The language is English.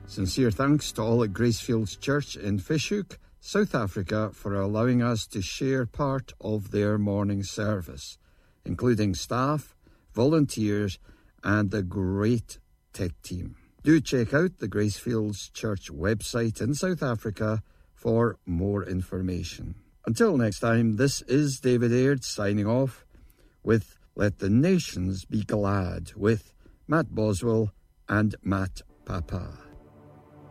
Sincere thanks to all at Gracefields Church in Fish-Hoek, South Africa, for allowing us to share part of their morning service, including staff, volunteers, and the great tech team. Do check out the Gracefields Church website in South Africa for more information. Until next time, this is David Aird signing off with Let the Nations Be Glad with Matt Boswell and Matt Papa.